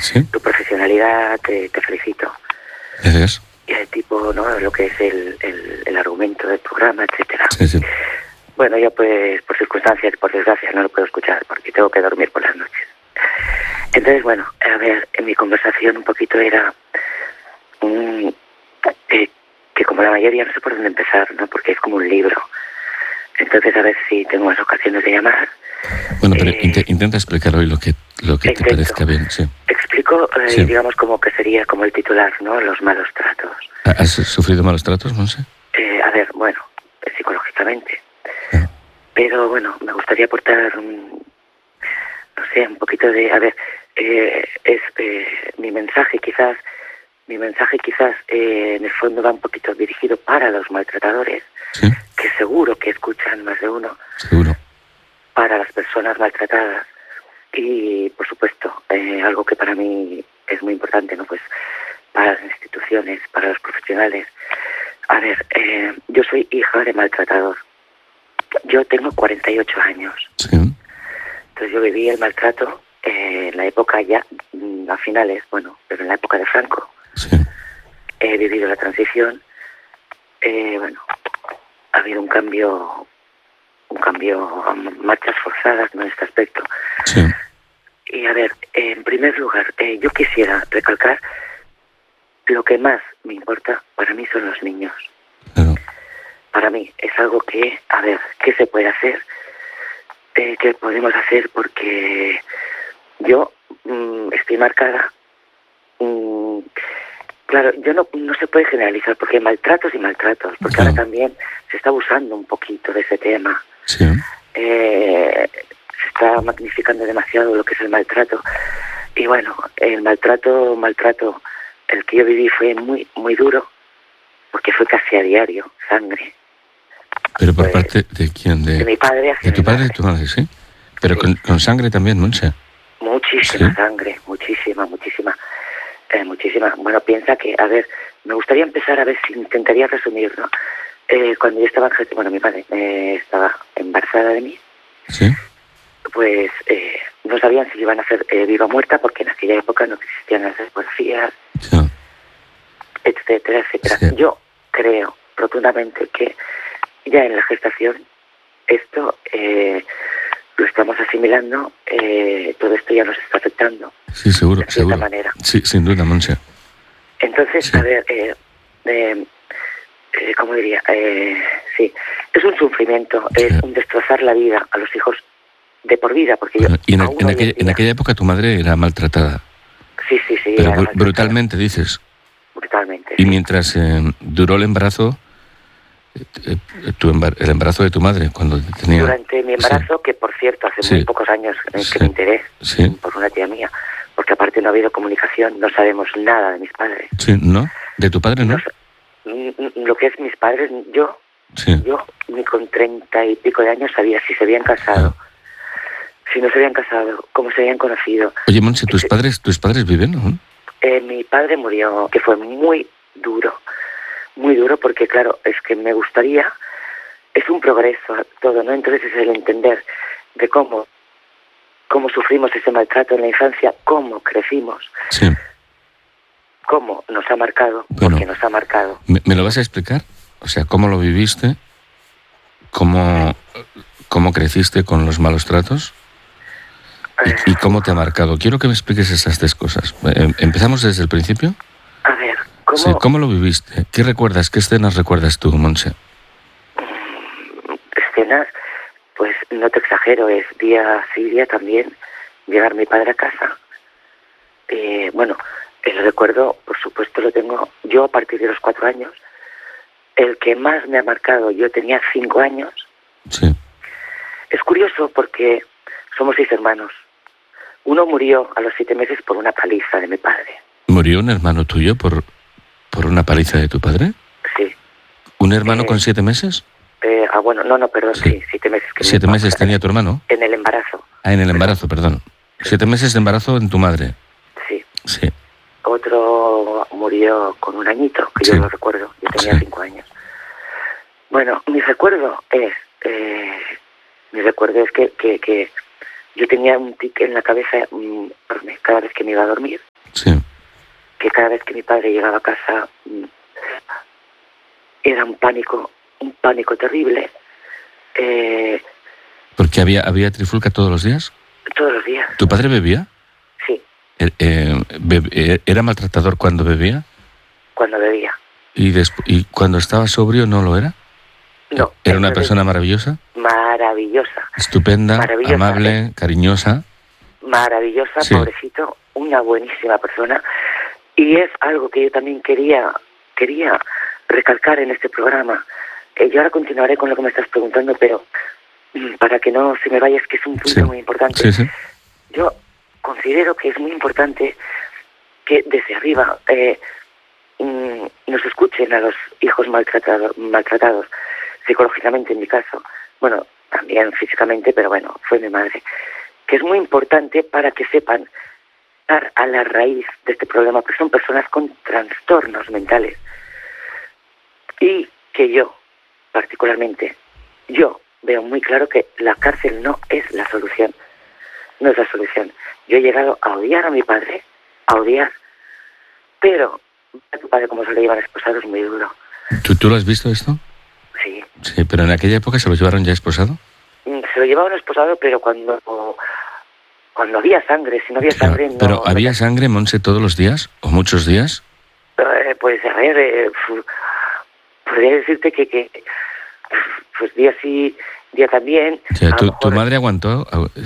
Sí. Tu profesionalidad, te felicito. Gracias. Y el tipo, ¿no? Lo que es el argumento del programa, etcétera. Sí, sí. Bueno, yo pues por circunstancias, por desgracia, no lo puedo escuchar porque tengo que dormir por las noches. Entonces, bueno, a ver, en mi conversación un poquito era que como la mayoría no sé por dónde empezar, ¿no? Porque es como un libro. Entonces, a ver si tengo más ocasiones de llamar. Bueno, pero intenta explicar hoy lo que te parezca bien, sí. Explico, Sí. digamos, como que sería como el titular, ¿no? Los malos tratos. ¿Has sufrido malos tratos, Monse? A ver, bueno, psicológicamente. Ah. Pero bueno, me gustaría aportar, no sé, un poquito de... A ver, mi mensaje quizás en el fondo va un poquito dirigido para los maltratadores, Sí. que seguro que escuchan más de uno, Seguro. para las personas maltratadas y, por supuesto, algo que para mí es muy importante, ¿no? Pues para las instituciones, para los profesionales. A ver, yo soy hija de maltratador. Yo tengo 48 años. Sí. Entonces yo viví el maltrato en la época ya, a finales, bueno, pero en la época de Franco. Sí. He vivido la transición. Bueno, ha habido un cambio, marchas forzadas, ¿no? En este aspecto. Sí. Y a ver, en primer lugar, yo quisiera recalcar lo que más me importa para mí son los niños. Claro. Para mí es algo que, a ver, ¿qué se puede hacer? ¿Qué podemos hacer? Porque yo estoy marcada. Claro, yo no se puede generalizar porque hay maltratos y maltratos, porque Claro. ahora también se está abusando un poquito de ese tema. Sí. Se está magnificando demasiado lo que es el maltrato. Y bueno, el maltrato, el que yo viví fue muy, muy duro, porque fue casi a diario, sangre. ¿Pero por parte de quién? De mi padre hacia ¿De tu mi padre y madre. de tu madre, sí? Pero Sí. con sangre también, Monse. Muchísima Sí. sangre, muchísima. Bueno, piensa que, a ver, me gustaría empezar a ver si intentaría resumir, ¿no? Cuando yo estaba, bueno, mi madre estaba embarazada de mí, Sí. pues no sabían si iban a ser viva o muerta, porque en aquella época no existían las ecografías, Sí. etcétera, etcétera. Sí. Yo creo rotundamente que ya en la gestación esto lo estamos asimilando, todo esto ya nos está afectando. Sí, seguro, De cierta seguro. manera. Sí, sin duda, Monse. Entonces, Sí. a ver, ¿cómo diría? Sí, es un sufrimiento, Sí. es un destrozar la vida a los hijos de por vida, porque yo Y aún hoy en en día- aquella época tu madre era maltratada. Sí, Pero era maltratada, brutalmente, dices. brutalmente. Y Sí. mientras duró el embarazo, el embarazo de tu madre, cuando tenía... Durante mi embarazo, que por cierto, hace Sí. muy pocos años Sí. que me enteré, Sí. por una tía mía, porque aparte no ha habido comunicación, no sabemos nada de mis padres. Sí, ¿no? ¿De tu padre no? Lo que es mis padres, yo Sí. ni con 30 y pico de años sabía si se habían casado, si no se habían casado, cómo se habían conocido. Oye, Monse, ¿tus padres viven, no? Mi padre murió, que fue muy duro, porque claro, es que me gustaría, es un progreso todo, ¿no? Entonces es el entender de cómo sufrimos ese maltrato en la infancia, cómo crecimos, Sí. cómo nos ha marcado, Bueno. porque nos ha marcado. ¿Me lo vas a explicar? O sea, ¿cómo lo viviste? ¿Cómo creciste con los malos tratos? ¿Y cómo te ha marcado? Quiero que me expliques esas tres cosas. ¿Empezamos desde el principio? A ver, Sí, ¿cómo lo viviste? ¿Qué recuerdas? ¿Qué escenas recuerdas tú, Monse? Escenas, pues no te exagero, es día sí, día también, llegar mi padre a casa. Bueno, el recuerdo, por supuesto, lo tengo yo a partir de los 4 años. El que más me ha marcado, yo tenía 5 años. Sí. Es curioso porque somos 6 hermanos. Uno murió a los 7 meses por una paliza de mi padre. ¿Murió un hermano tuyo por una paliza de tu padre? Sí. ¿Un hermano con 7 meses? Bueno, no, perdón, sí, 7 meses. 7 meses tenía tu hermano. En el embarazo. Ah, en el embarazo, perdón. 7 meses de embarazo en tu madre. Sí. Sí. Otro murió con 1 añito, que yo lo recuerdo. Yo tenía 5 años. Bueno, mi recuerdo es que Yo tenía un tic en la cabeza enorme cada vez que me iba a dormir, Sí. que cada vez que mi padre llegaba a casa era un pánico terrible. Porque había trifulca todos los días. Todos los días. ¿Tu padre bebía? Sí, ¿Era maltratador cuando bebía? cuando bebía. ¿Y cuando estaba sobrio no lo era? No. ¿Era una entonces, persona maravillosa? maravillosa. Estupenda, Maravillosa, amable, cariñosa. Maravillosa, Sí. pobrecito, una buenísima persona. Y es algo que yo también quería recalcar en este programa. Yo ahora continuaré con lo que me estás preguntando, pero para que no se me vaya, es que es un punto Sí. muy importante. Sí, sí. Yo considero que es muy importante que desde arriba nos escuchen a los hijos maltratados, psicológicamente en mi caso, bueno, también físicamente, pero bueno, fue mi madre, que es muy importante para que sepan dar a la raíz de este problema, porque son personas con trastornos mentales, y que yo, particularmente, yo veo muy claro que la cárcel no es la solución, no es la solución. Yo he llegado a odiar a mi padre, pero a tu padre como se le llevan esposado es muy duro. ¿Tú lo has visto esto? Sí. Sí, pero en aquella época se lo llevaron ya esposado. Se lo llevaban esposado, pero cuando había sangre, si no había sangre, no. ¿Pero había sangre, Montse, todos los días o muchos días? Pues a ver, podría decirte que pues día sí, día también. O sea, A lo ¿tu mejor, madre aguantó?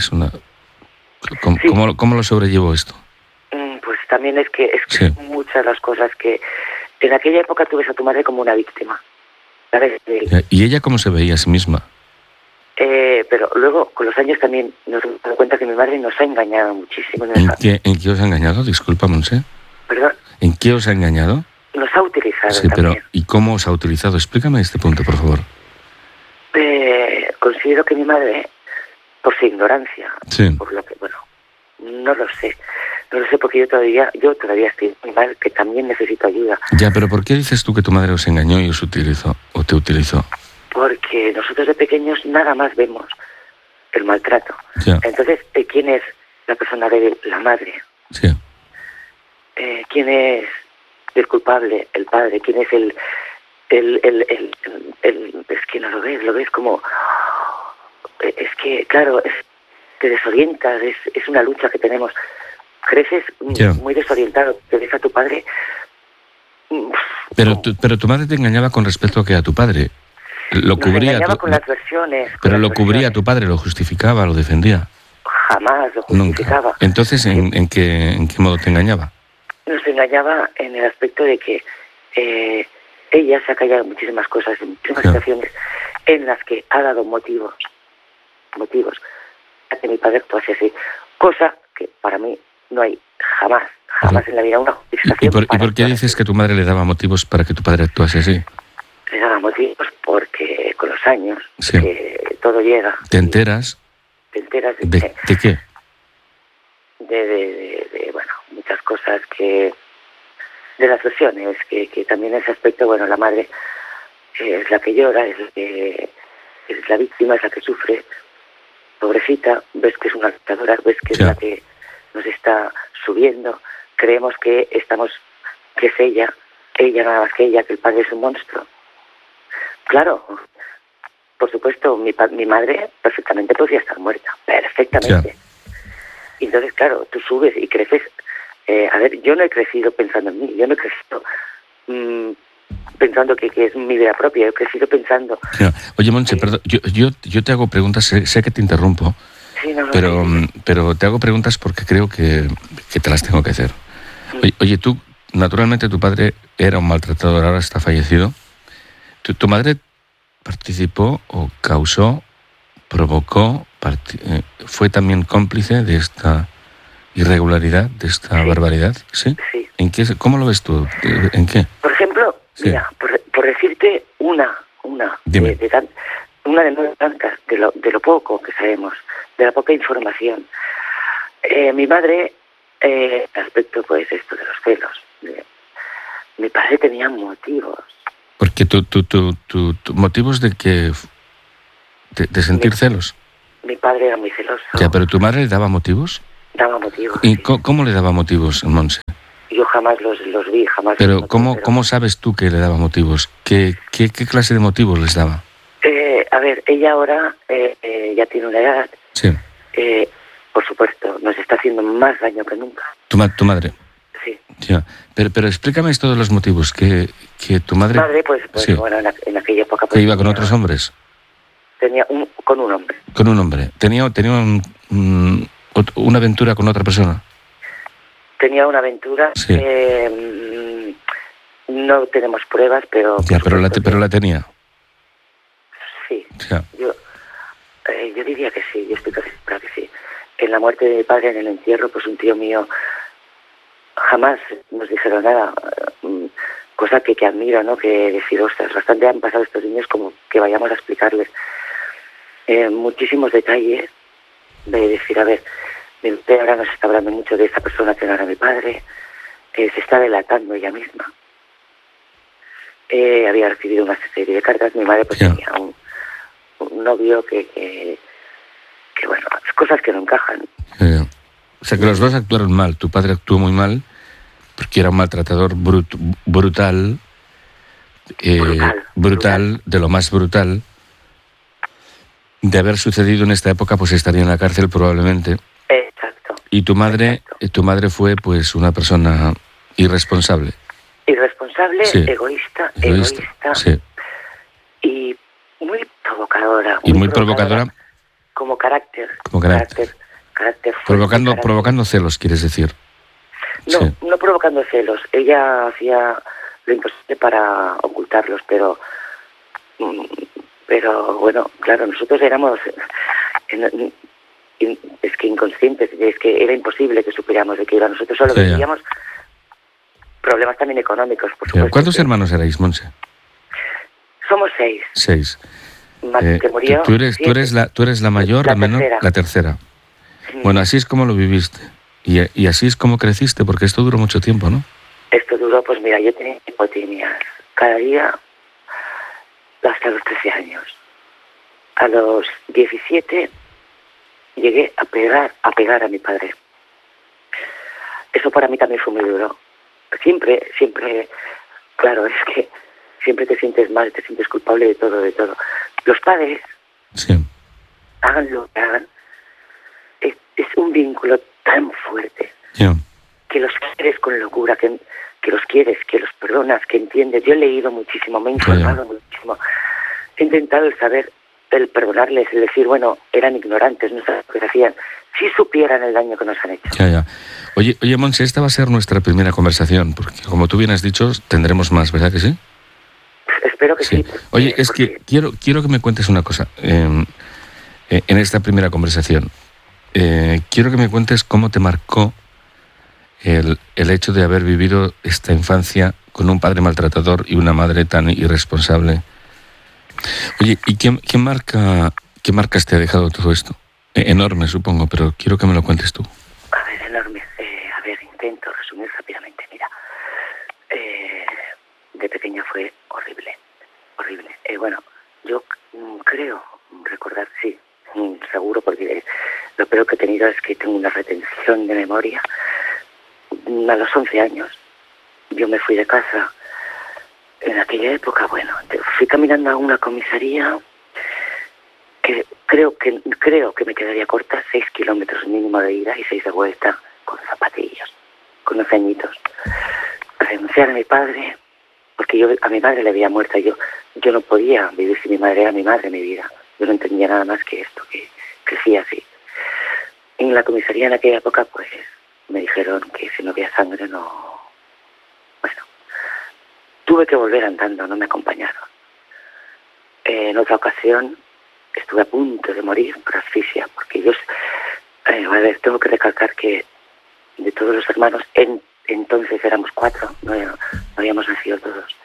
Sí. ¿Cómo lo sobrellevó esto? Pues también es que Sí. son muchas las cosas que en aquella época tú ves a tu madre como una víctima, ¿sabes? ¿Y ella cómo se veía a sí misma? Pero luego, con los años también nos hemos dado cuenta que mi madre nos ha engañado muchísimo. ¿En qué os ha engañado? Disculpa, Montse. ¿Perdón? ¿En qué os ha engañado? Nos ha utilizado Sí, pero también. ¿y cómo os ha utilizado? Explícame este punto, por favor. Considero que mi madre, por su ignorancia, Sí. por lo que, bueno, no lo sé porque yo todavía estoy muy mal, que también necesito ayuda. Ya, pero ¿por qué dices tú que tu madre os engañó y os utilizó, o te utilizó? Porque nosotros de pequeños nada más vemos el maltrato. Ya. Entonces, ¿quién es la persona débil? La madre. Sí. ¿Quién es el culpable? El padre. ¿Quién es el es que no lo ves como... Es que, claro, te desorientas, es una lucha que tenemos. Creces muy desorientado, te ves a tu padre... Pero tu madre te engañaba con respecto a tu padre. Lo cubría. Engañaba con las versiones. Pero lo cubría tu padre, lo justificaba, lo defendía. Jamás lo justificaba. Nunca. Entonces, ¿en qué modo te engañaba? Nos engañaba en el aspecto de que ella se ha callado muchísimas cosas, en muchísimas situaciones en las que ha dado motivos a que mi padre actuase así. Cosa que para mí no hay jamás en la vida una justificación. ¿Y por qué dices que tu madre le daba motivos para que tu padre actuase así? Le daba motivos porque con los años que todo llega. ¿Te enteras? ¿Te enteras de qué? De bueno, muchas cosas que... De las versiones, que también en ese aspecto, bueno, la madre es la que llora, es la víctima, es la que sufre. Pobrecita, ves que es una luchadora, ves que es la que nos está subiendo. Creemos que es ella nada más que ella, que el padre es un monstruo. Claro, por supuesto, mi madre perfectamente podría estar muerta, perfectamente. Y entonces, claro, tú subes y creces. A ver, yo no he crecido pensando en mí, yo no he crecido pensando que es mi vida propia, he crecido pensando... Oye, Montse, perdón, yo te hago preguntas, sé que te interrumpo, sí, pero te hago preguntas porque creo que te las tengo que hacer. Oye, tú, naturalmente tu padre era un maltratador, ahora está fallecido. ¿Tu madre participó o causó, provocó, fue también cómplice de esta irregularidad, de esta barbaridad? ¿Sí? Sí. ¿Cómo lo ves tú? ¿En qué? Por ejemplo, mira, por decirte una de no tantas, de lo poco que sabemos, de la poca información. Mi madre, respecto pues esto de los celos, mi padre tenía motivos. Porque motivos de que de sentir celos. Mi padre era muy celoso. Ya, pero ¿tu madre le daba motivos? Daba motivos. ¿Y Sí. cómo le daba motivos, Monse? Yo jamás los vi, jamás. Pero los ¿cómo, noté, cómo sabes tú que le daba motivos? ¿Qué clase de motivos les daba? A ver, ella ahora ya tiene una edad. Sí. Por supuesto, nos está haciendo más daño que nunca. ¿Tu madre? Sí. Ya. Pero explícame todos los motivos que tu madre... Madre, pues sí. bueno, en aquella época... ¿Que iba con otros hombres? Con un hombre. Con un hombre. ¿Tenía una aventura con otra persona? Tenía una aventura. Sí. No tenemos pruebas, pero... Ya, pero la tenía. Sí. Ya. Yo diría que sí, yo estoy casi segura que sí. En la muerte de mi padre, en el entierro, pues un tío mío jamás nos dijeron nada, cosa que admiro, ¿no? Que decir, ostras, bastante han pasado estos niños como que vayamos a explicarles muchísimos detalles de decir, a ver, mi mujer ahora nos está hablando mucho de esa persona que no era mi padre, se está delatando ella misma. Había recibido una serie de cartas, mi madre pues tenía un novio que bueno, cosas que no encajan. O sea, que los dos actuaron mal. Tu padre actuó muy mal, porque era un maltratador brutal, de lo más brutal. De haber sucedido en esta época, pues estaría en la cárcel probablemente. Exacto. Y tu madre fue pues una persona irresponsable. Irresponsable, sí. egoísta. Sí. Y muy provocadora. Y muy provocadora. Como carácter. Carácter fuerte, carácter. Provocando celos, quieres decir. No, sí. No provocando celos. Ella hacía lo imposible para ocultarlos, pero bueno, claro, nosotros éramos es que inconscientes, es que era imposible que supiéramos de qué iba. Nosotros solo veíamos problemas también económicos, por supuesto. ¿Cuántos hermanos erais, Monse? Somos 6. 6. Que murió, tú eres la mayor, la menor, la tercera. Bueno, así es como lo viviste. Y así es como creciste, porque esto duró mucho tiempo, ¿no? Esto duró, pues mira, yo tenía hipotimias cada día hasta los 13 años. A los 17 llegué a pegar a mi padre. Eso para mí también fue muy duro. Siempre, claro, es que siempre te sientes mal, te sientes culpable de todo. Los padres, sí. Hagan lo que hagan, es un vínculo tan fuerte, que los quieres con locura, que los quieres, que los perdonas, que entiendes. Yo he leído muchísimo, me he informado muchísimo, he intentado el perdonarles, el decir, bueno, eran ignorantes, no sabían lo que hacían, si supieran el daño que nos han hecho. Ya. Oye, Monse, esta va a ser nuestra primera conversación, porque como tú bien has dicho, tendremos más, ¿verdad que sí? Espero que sí. Oye, es que quiero que me cuentes una cosa. En esta primera conversación, quiero que me cuentes cómo te marcó el hecho de haber vivido esta infancia con un padre maltratador y una madre tan irresponsable. Oye, ¿y qué marcas te ha dejado todo esto? Enorme, supongo, pero quiero que me lo cuentes tú. A ver, enorme. Intento resumir rápidamente. Mira, de pequeña fue horrible. Bueno, yo creo recordar, sí, seguro, porque lo peor que he tenido es que tengo una retención de memoria. A los 11 años yo me fui de casa. En aquella época, bueno, fui caminando a una comisaría que creo que me quedaría corta, 6 kilómetros mínimo de ida y 6 de vuelta, con zapatillas, con 11 añitos. A denunciar a mi padre, porque yo a mi madre le había muerto. Yo no podía vivir sin mi madre, era mi madre mi vida. Yo no entendía nada más que esto, que crecía así. En la comisaría en aquella época, pues, me dijeron que si no había sangre no... Bueno, tuve que volver andando, no me acompañaron. En otra ocasión estuve a punto de morir por asfixia, porque yo... a ver, tengo que recalcar que de todos los hermanos, entonces éramos 4, no habíamos nacido todos.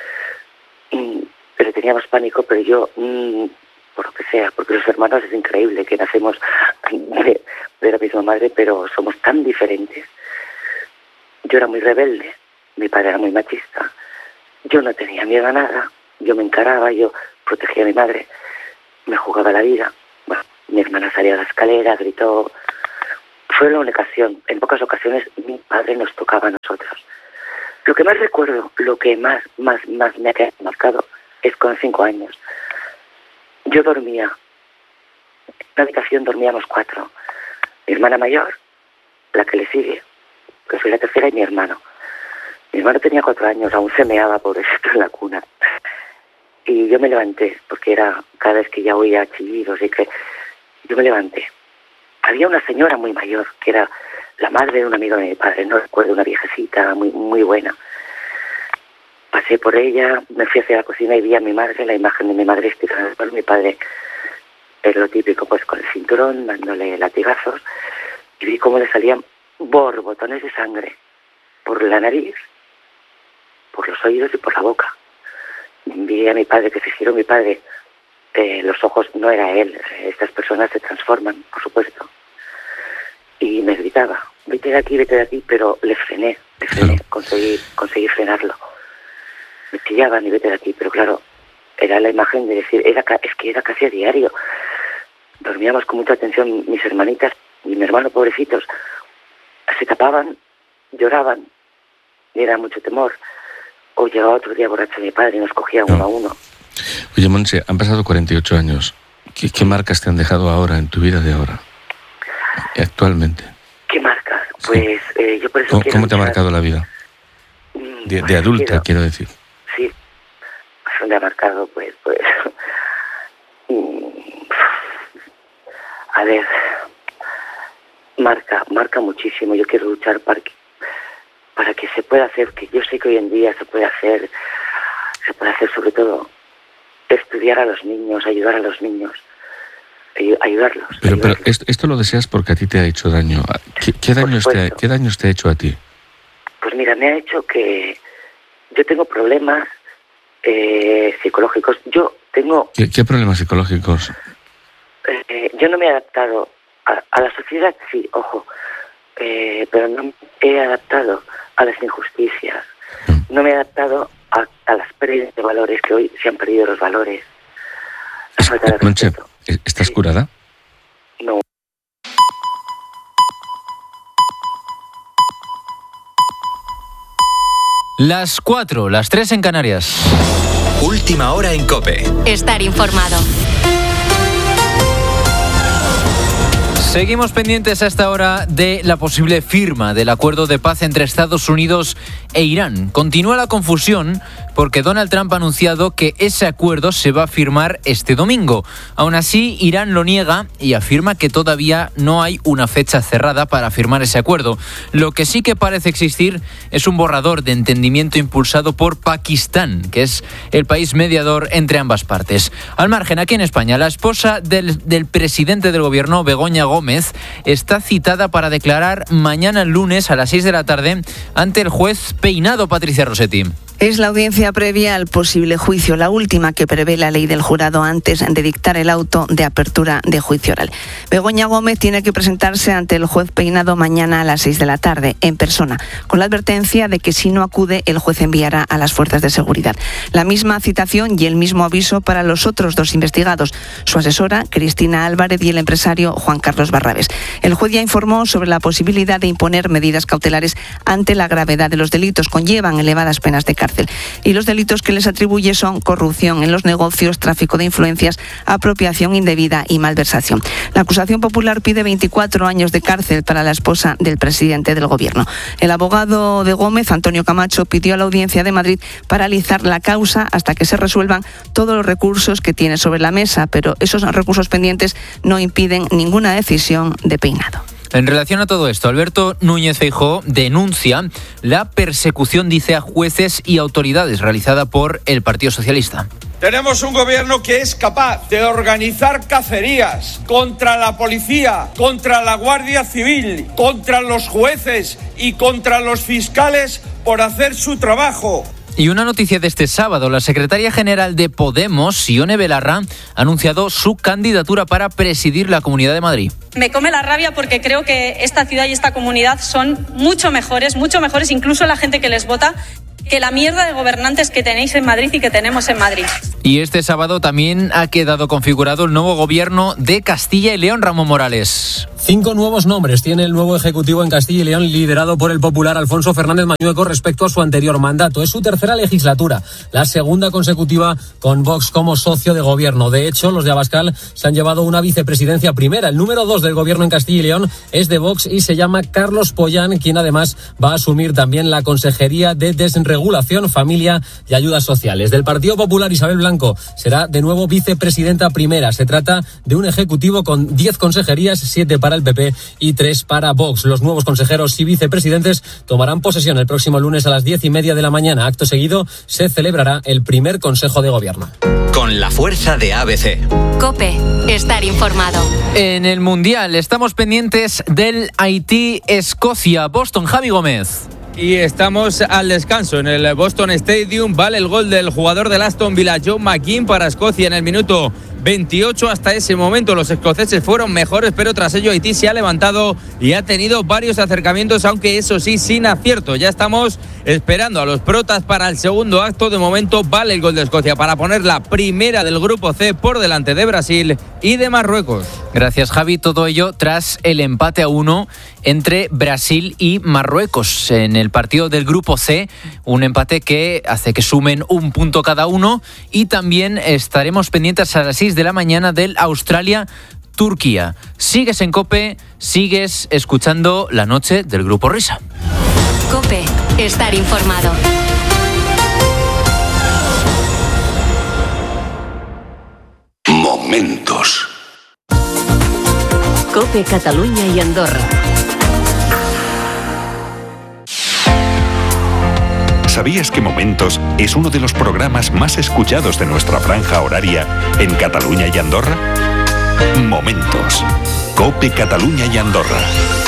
Pero teníamos pánico, pero yo, por lo que sea, porque los hermanos es increíble que nacemos de la misma madre, pero somos tan diferentes. Yo era muy rebelde, mi padre era muy machista, yo no tenía miedo a nada, yo me encaraba, yo protegía a mi madre, me jugaba la vida. Bueno, Mi hermana salió a la escalera, gritó. Fue la única ocasión. En pocas ocasiones mi padre nos tocaba a nosotros. Lo que más recuerdo, lo que más me ha quedado marcado es con 5 años. Yo dormía. En una habitación dormíamos 4. Mi hermana mayor, la que le sigue, que soy la tercera, y mi hermano. Mi hermano tenía 4 años, aún se meaba, pobrecito, en la cuna. Y yo me levanté, porque era cada vez que ya oía chillidos y que... Yo me levanté. Había una señora muy mayor, que era la madre de un amigo de mi padre, no recuerdo, una viejecita muy, muy buena. Pasé por ella, me fui hacia la cocina y vi a mi madre, la imagen de mi madre estirada por mi padre. Era lo típico, pues con el cinturón, dándole latigazos. Y vi cómo le salían borbotones de sangre por la nariz, por los oídos y por la boca. Vi a mi padre, que se giró mi padre. Los ojos no era él. Estas personas se transforman, por supuesto. Y me gritaba, vete de aquí, pero le frené, conseguí frenarlo. Me chillaban y vete de aquí, pero claro, era la imagen de decir, es que era casi a diario. Dormíamos con mucha atención, mis hermanitas y mi hermano, pobrecitos, se tapaban, lloraban, y era mucho temor. O llegaba otro día borracho mi padre y nos cogía uno a uno. Oye, Montse, han pasado 48 años. ¿Qué marcas te han dejado ahora, en tu vida de ahora, actualmente? ¿Qué marcas? Pues yo por eso ¿Cómo te ha marcado la vida? De adulta, quiero decir. Sí, pues me ha marcado, pues... A ver, marca muchísimo. Yo quiero luchar para que se pueda hacer, que yo sé que hoy en día se puede hacer sobre todo estudiar a los niños, ayudar a los niños, ayudarlos. Pero esto lo deseas porque a ti te ha hecho daño. ¿Qué daños te ha hecho a ti? Pues mira, me ha hecho que yo tengo problemas psicológicos. ¿Qué problemas psicológicos? Yo no me he adaptado a la sociedad, sí, ojo, pero no me he adaptado a las injusticias. No me he adaptado a las pérdidas de valores, que hoy se han perdido los valores. La falta de respeto. Montse, ¿estás curada? No. Las 4, las 3 en Canarias. Última hora en COPE. Estar informado. Seguimos pendientes a esta hora de la posible firma del acuerdo de paz entre Estados Unidos e Irán. Continúa la confusión porque Donald Trump ha anunciado que ese acuerdo se va a firmar este domingo. Aún así, Irán lo niega y afirma que todavía no hay una fecha cerrada para firmar ese acuerdo. Lo que sí que parece existir es un borrador de entendimiento impulsado por Pakistán, que es el país mediador entre ambas partes. Al margen, aquí en España, la esposa del presidente del gobierno, Begoña Gómez, está citada para declarar mañana lunes a las 6 de la tarde ante el juez Peinado. Patricia Rossetti. Es la audiencia previa al posible juicio, la última que prevé la ley del jurado antes de dictar el auto de apertura de juicio oral. Begoña Gómez tiene que presentarse ante el juez Peinado mañana a las 6 de la tarde, en persona, con la advertencia de que si no acude, el juez enviará a las fuerzas de seguridad. La misma citación y el mismo aviso para los otros 2 investigados, su asesora, Cristina Álvarez, y el empresario Juan Carlos Barrabés. El juez ya informó sobre la posibilidad de imponer medidas cautelares ante la gravedad de los delitos. Conllevan elevadas penas de cárcel. Y los delitos que les atribuye son corrupción en los negocios, tráfico de influencias, apropiación indebida y malversación. La acusación popular pide 24 años de cárcel para la esposa del presidente del gobierno. El abogado de Gómez, Antonio Camacho, pidió a la Audiencia de Madrid paralizar la causa hasta que se resuelvan todos los recursos que tiene sobre la mesa, pero esos recursos pendientes no impiden ninguna decisión de Peinado. En relación a todo esto, Alberto Núñez Feijóo denuncia la persecución, dice, a jueces y autoridades realizada por el Partido Socialista. Tenemos un gobierno que es capaz de organizar cacerías contra la policía, contra la Guardia Civil, contra los jueces y contra los fiscales por hacer su trabajo. Y una noticia de este sábado, la secretaria general de Podemos, Sione Belarra, ha anunciado su candidatura para presidir la Comunidad de Madrid. Me come la rabia porque creo que esta ciudad y esta comunidad son mucho mejores, incluso la gente que les vota, que la mierda de gobernantes que tenéis en Madrid y que tenemos en Madrid. Y este sábado también ha quedado configurado el nuevo gobierno de Castilla y León, Ramón Morales. 5 nuevos nombres tiene el nuevo Ejecutivo en Castilla y León, liderado por el popular Alfonso Fernández Mañueco respecto a su anterior mandato. Es su tercera legislatura, la segunda consecutiva con Vox como socio de gobierno. De hecho, los de Abascal se han llevado una vicepresidencia primera. El número 2 del gobierno en Castilla y León es de Vox y se llama Carlos Pollán, quien además va a asumir también la Consejería de Desregulación, Familia y Ayudas Sociales. Del Partido Popular, Isabel Blanco será de nuevo vicepresidenta primera. Se trata de un ejecutivo con 10 consejerías, 7 para el PP y 3 para Vox. Los nuevos consejeros y vicepresidentes tomarán posesión el próximo lunes a las 10:30 de la mañana. Acto seguido se celebrará el primer Consejo de Gobierno. Con la fuerza de ABC. COPE. Estar informado. En el Mundial estamos pendientes del Haití-Escocia. Boston, Javi Gómez. Y estamos al descanso en el Boston Stadium. Vale el gol del jugador del Aston Villa, John McGinn, para Escocia en el minuto 28. Hasta ese momento los escoceses fueron mejores, pero tras ello Haití se ha levantado y ha tenido varios acercamientos, aunque eso sí, sin acierto. Ya estamos esperando a los protas para el segundo acto. De momento vale el gol de Escocia para poner la primera del grupo C por delante de Brasil y de Marruecos. Gracias, Javi. Todo ello tras el empate a 1 entre Brasil y Marruecos en el partido del grupo C, un empate que hace que sumen un punto cada uno. Y también estaremos pendientes a las 6 de la mañana del Australia-Turquía. Sigues en COPE, sigues escuchando La Noche del Grupo Risa. COPE. Estar informado. Momentos. COPE Cataluña y Andorra. ¿Sabías que Momentos es uno de los programas más escuchados de nuestra franja horaria en Cataluña y Andorra? Momentos. COPE Cataluña y Andorra.